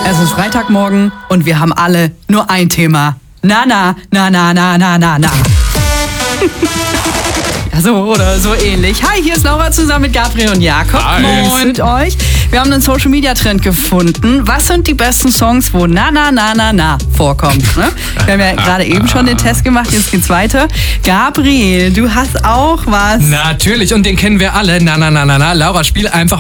Es ist Freitagmorgen und wir haben alle nur ein Thema. Na. So oder so ähnlich. Hi, hier ist Laura zusammen mit Gabriel und Jakob. Hi. Moin mit euch. Wir haben einen Social-Media-Trend gefunden. Was sind die besten Songs, wo na vorkommt? Ne? Wir haben ja gerade eben schon den Test gemacht, jetzt geht's weiter. Gabriel, du hast auch was. Natürlich, und den kennen wir alle. Na. Laura, spiel einfach